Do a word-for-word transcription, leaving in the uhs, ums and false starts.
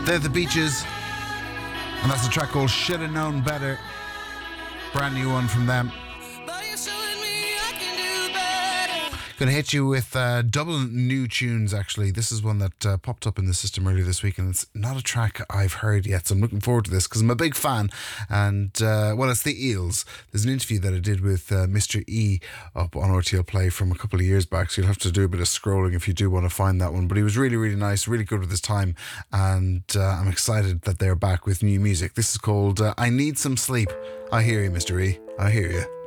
They're the Beaches, and that's a track called Should Have Known Better. Brand new one from them. Going to hit you with uh, double new tunes, actually. This is one that uh, popped up in the system earlier this week, and it's not a track I've heard yet, so I'm looking forward to this because I'm a big fan. And, uh, well, it's the Eels. There's an interview that I did with uh, Mister E up on R T L Play from a couple of years back, so you'll have to do a bit of scrolling if you do want to find that one. But he was really, really nice, really good with his time, and uh, I'm excited that they're back with new music. This is called uh, I Need Some Sleep. I hear you, Mister E. I hear you.